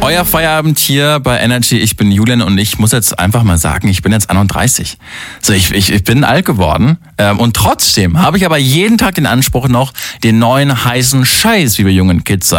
Euer Feierabend hier bei Energy. Ich bin Julian und ich muss jetzt einfach mal sagen, ich bin jetzt 31. So, ich bin alt geworden und trotzdem habe ich aber jeden Tag den Anspruch noch, den neuen heißen Scheiß, wie wir jungen Kids sagen,